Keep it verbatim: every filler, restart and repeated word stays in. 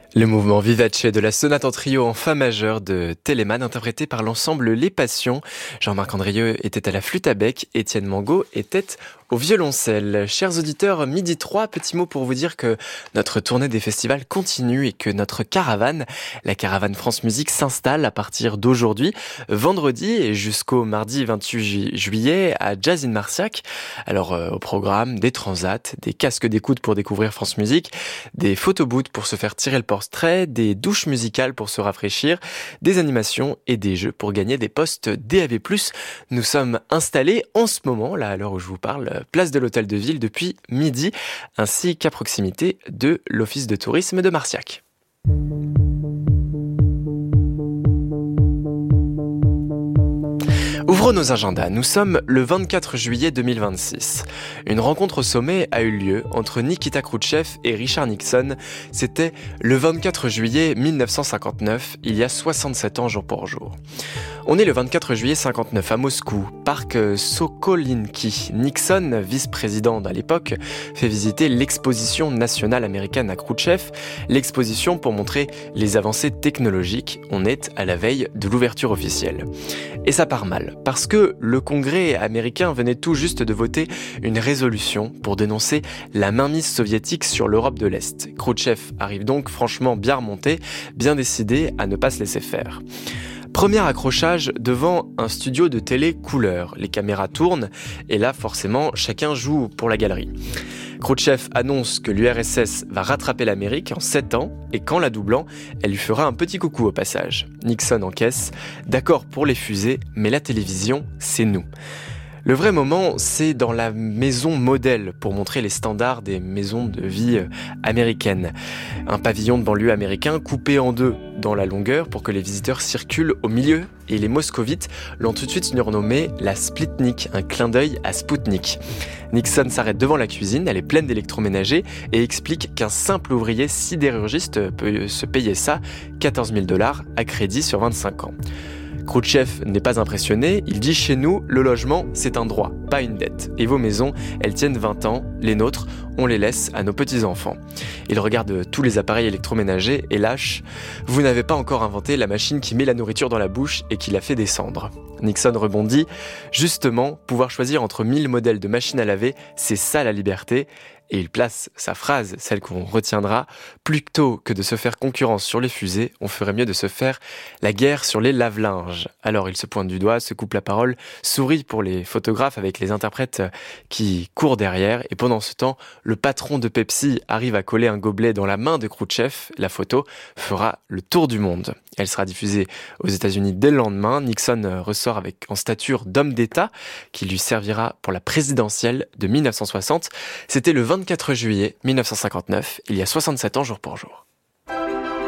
Le mouvement Vivace de la sonate en trio en fa majeur de Telemann, interprété par l'ensemble Les Passions. Jean-Marc Andrieux était à la flûte à bec, Étienne Mangot était au violoncelle. Chers auditeurs, midi trois, petit mot pour vous dire que notre tournée des festivals continue et que notre caravane, la caravane France Musique, s'installe à partir d'aujourd'hui, vendredi et jusqu'au mardi vingt-huit juillet à Jazz in Marciac. Alors euh, au programme, des transats, des casques d'écoute pour découvrir France Musique, des photobooths pour se faire tirer le portrait, des douches musicales pour se rafraîchir, des animations et des jeux pour gagner des postes D A B plus. Nous sommes installés en ce moment, là à l'heure où je vous parle, place de l'Hôtel de Ville depuis midi, ainsi qu'à proximité de l'Office de tourisme de Marciac. Ouvrons nos agendas, nous sommes le vingt-quatre juillet deux mille vingt-six. Une rencontre au sommet a eu lieu entre Nikita Khrouchtchev et Richard Nixon. C'était le vingt-quatre juillet mille neuf cent cinquante-neuf, il y a soixante-sept ans jour pour jour. On est le vingt-quatre juillet cinquante-neuf à Moscou, parc Sokolinki. Nixon, vice-président à l'époque, fait visiter l'exposition nationale américaine à Khrouchtchev, l'exposition pour montrer les avancées technologiques. On est à la veille de l'ouverture officielle. Et ça part mal, parce que le Congrès américain venait tout juste de voter une résolution pour dénoncer la mainmise soviétique sur l'Europe de l'Est. Khrouchtchev arrive donc franchement bien remonté, bien décidé à ne pas se laisser faire. Premier accrochage devant un studio de télé couleur. Les caméras tournent et là, forcément, chacun joue pour la galerie. Khrouchtchev annonce que l'U R S S va rattraper l'Amérique en sept ans et qu'en la doublant, elle lui fera un petit coucou au passage. Nixon encaisse, d'accord pour les fusées, mais la télévision, c'est nous. Le vrai moment, c'est dans la maison modèle pour montrer les standards des maisons de vie américaines. Un pavillon de banlieue américain coupé en deux dans la longueur pour que les visiteurs circulent au milieu, et les moscovites l'ont tout de suite surnommé la Splitnik, un clin d'œil à Spoutnik. Nixon s'arrête devant la cuisine, elle est pleine d'électroménagers et explique qu'un simple ouvrier sidérurgiste peut se payer ça, quatorze mille dollars à crédit sur vingt-cinq ans. Khrouchtchev n'est pas impressionné, il dit « Chez nous, le logement, c'est un droit, pas une dette. Et vos maisons, elles tiennent vingt ans, les nôtres, on les laisse à nos petits-enfants. » Il regarde tous les appareils électroménagers et lâche « Vous n'avez pas encore inventé la machine qui met la nourriture dans la bouche et qui la fait descendre. » Nixon rebondit « Justement, pouvoir choisir entre mille modèles de machines à laver, c'est ça la liberté. » Et il place sa phrase, celle qu'on retiendra, « Plutôt que de se faire concurrence sur les fusées, on ferait mieux de se faire la guerre sur les lave-linges. » Alors il se pointe du doigt, se coupe la parole, sourit pour les photographes avec les interprètes qui courent derrière. Et pendant ce temps, le patron de Pepsi arrive à coller un gobelet dans la main de Khrouchtchev. La photo fera le tour du monde. Elle sera diffusée aux États-Unis dès le lendemain. Nixon ressort avec en stature d'homme d'État qui lui servira pour la présidentielle de mille neuf cent soixante. C'était le vingt-quatre juillet mille neuf cent cinquante-neuf, il y a soixante-sept ans jour pour jour.